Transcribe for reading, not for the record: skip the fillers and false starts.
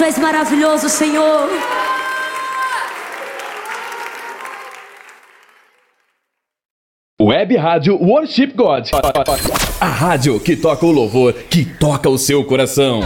Tu és maravilhoso, Senhor. Web Rádio Worship God. A rádio que toca o louvor, que toca o seu coração.